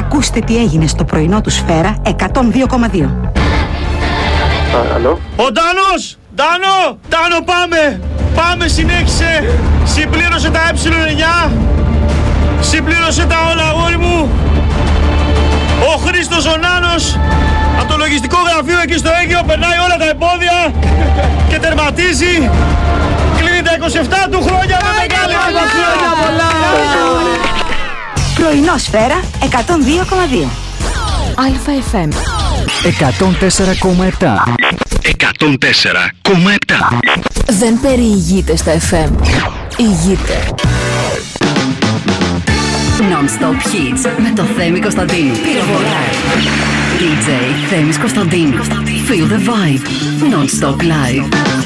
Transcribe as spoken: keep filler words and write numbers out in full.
Ακούστε τι έγινε στο πρωινό του Σφαίρα εκατόν δύο κόμμα δύο. Αλλό. Ο Ντάνος! Ντάνο! Ντάνο πάμε! Πάμε, συνέχισε! Συμπλήρωσε τα ε εννιά! Συμπλήρωσε τα όλα, αγόρι μου! Ο Χρήστος ο Νάνος από το λογιστικό γραφείο εκεί στο Αίγυο περνάει όλα τα εμπόδια και τερματίζει. Κλείνει τα είκοσι επτά του χρόνια με μεγάλη επιτυχία. Πρωινό Σφαίρα εκατόν δύο κόμμα δύο. ΑΕΦ εκατόν τέσσερα κόμμα επτά. εκατόν τέσσερα κόμμα επτά. Δεν περιηγείται στα εφ εμ. Ηγείται. Non-stop hits με το Θέμη Κωνσταντίνου. Πυροβολάει. ντι τζέι Θέμης Κωνσταντίνου. Feel the vibe. Non-stop live.